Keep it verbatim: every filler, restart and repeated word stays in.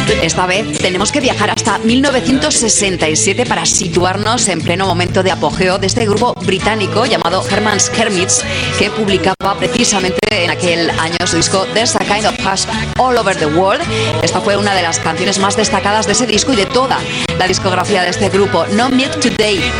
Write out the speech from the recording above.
Esta vez tenemos que viajar hasta mil novecientos sesenta y siete para situarnos en pleno momento de apogeo de este grupo británico llamado Herman's Hermits, que publicaba precisamente en aquel año su disco There's a Kind of Hush All Over the World. Esta fue una de las canciones más destacadas de ese disco y de toda la discografía de este grupo. No Milk Today